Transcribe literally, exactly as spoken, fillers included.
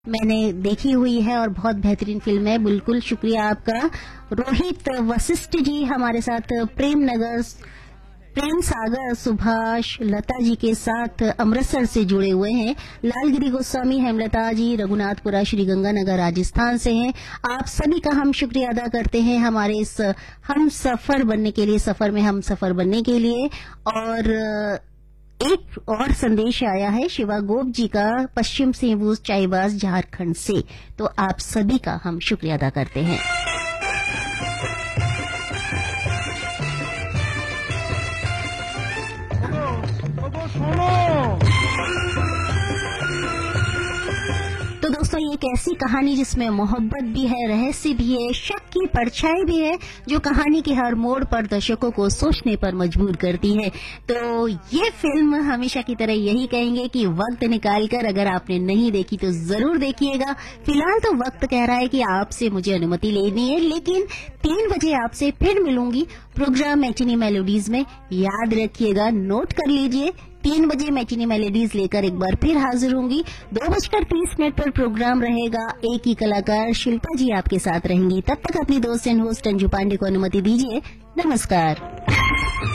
मैंने देखी हुई है और बहुत बेहतरीन फिल्म है। बिल्कुल शुक्रिया आपका। रोहित वशिष्ठ जी हमारे साथ प्रेम नगर प्रेम सागर सुभाष लता जी के साथ अमृतसर से जुड़े हुए हैं। लालगिरी गोस्वामी हेमलता जी रघुनाथपुरा श्रीगंगानगर राजस्थान से हैं। आप सभी का हम शुक्रिया अदा करते हैं हमारे इस हम सफर बनने के लिए, सफर में हम सफर बनने के लिए। और एक और संदेश आया है शिवा गोप जी का पश्चिम सिंहभूम चाईबास झारखंड से, तो आप सभी का हम शुक्रिया अदा करते हैं। तो दोस्तों, ये एक ऐसी कहानी जिसमें मोहब्बत भी है, रहस्य भी है, शक की परछाई भी है, जो कहानी के हर मोड़ पर दर्शकों को सोचने पर मजबूर करती है। तो ये फिल्म हमेशा की तरह यही कहेंगे कि वक्त निकालकर अगर आपने नहीं देखी तो जरूर देखिएगा। फिलहाल तो वक्त कह रहा है कि आपसे मुझे अनुमति लेनी है, लेकिन तीन बजे आपसे फिर मिलूंगी प्रोग्राम मैटिनी मेलोडीज में। याद रखिएगा, नोट कर लीजिए, तीन बजे मैटिनी मेलोडीज लेकर एक बार फिर हाजिर होंगी। दो बजकर तीस मिनट पर प्रोग्राम रहेगा। एक ही कलाकार शिल्पा जी आपके साथ रहेंगी। तब तक अपनी दोस्त एंड होस्ट अंजू पांडे को अनुमति दीजिए। नमस्कार।